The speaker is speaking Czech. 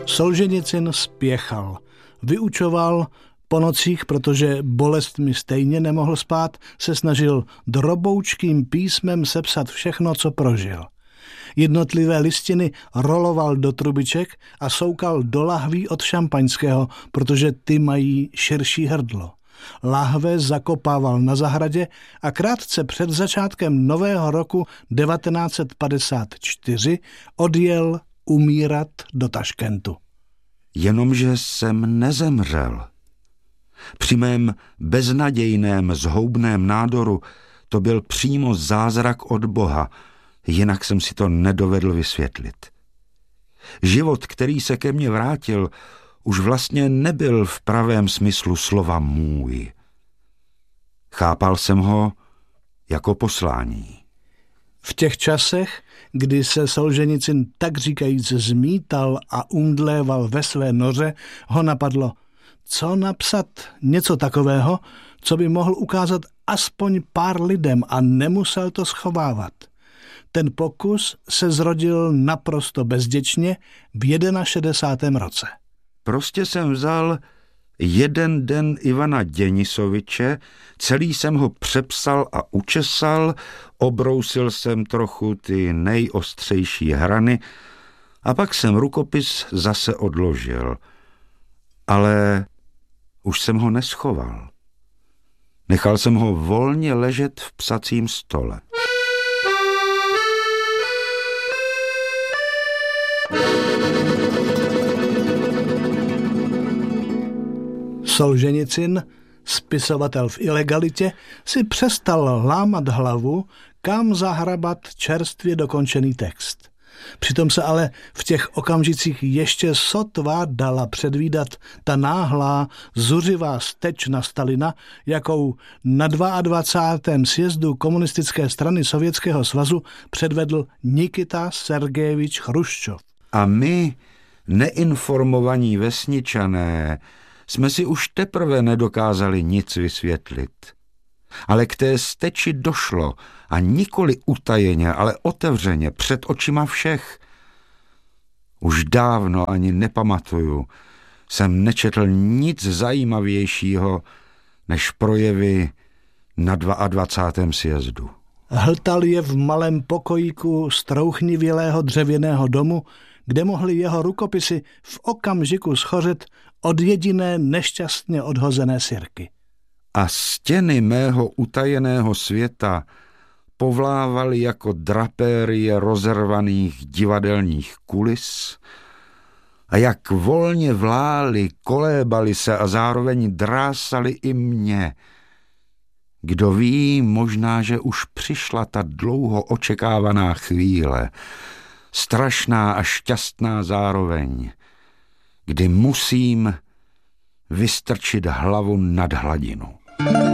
Solženicyn spěchal, vyučoval, po nocích, protože bolest mi stejně nemohl spát, se snažil droboučkým písmem sepsat všechno, co prožil. Jednotlivé listiny roloval do trubiček a soukal do lahví od šampaňského, protože ty mají širší hrdlo. Lahve zakopával na zahradě a krátce před začátkem nového roku 1954 odjel umírat do Taškentu. Jenomže jsem nezemřel. Při mém beznadějném zhoubném nádoru to byl přímo zázrak od Boha, jinak jsem si to nedovedl vysvětlit. Život, který se ke mně vrátil, už vlastně nebyl v pravém smyslu slova můj. Chápal jsem ho jako poslání. V těch časech, kdy se Solženicyn tak říkajíc zmítal a umdléval ve své noře, ho napadlo, co napsat něco takového, co by mohl ukázat aspoň pár lidem a nemusel to schovávat. Ten pokus se zrodil naprosto bezděčně v 61. roce. Prostě jsem vzal jeden den Ivana Denisoviče, celý jsem ho přepsal a učesal, obrousil jsem trochu ty nejostřejší hrany a pak jsem rukopis zase odložil. Ale už jsem ho neschoval. Nechal jsem ho volně ležet v psacím stole. Solženicyn, spisovatel v ilegalitě, si přestal lámat hlavu, kam zahrabat čerstvě dokončený text. Přitom se ale v těch okamžicích ještě sotva dala předvídat ta náhlá, zuřivá steč na Stalina, jakou na 22. sjezdu komunistické strany Sovětského svazu předvedl Nikita Sergejevič Chruščov. A my, neinformovaní vesničané, jsme si už teprve nedokázali nic vysvětlit. Ale k té steči došlo a nikoli utajeně, ale otevřeně, před očima všech. Už dávno ani nepamatuju, jsem nečetl nic zajímavějšího než projevy na 22. sjezdu. Hltal je v malém pokojíku strouchnivělého dřevěného domu, kde mohly jeho rukopisy v okamžiku schořet od jediné nešťastně odhozené sirky. A stěny mého utajeného světa povlávaly jako drapérie rozervaných divadelních kulis a jak volně vlály, kolébali se a zároveň drásali i mě. Kdo ví, možná, že už přišla ta dlouho očekávaná chvíle, strašná a šťastná zároveň, kdy musím vystrčit hlavu nad hladinu.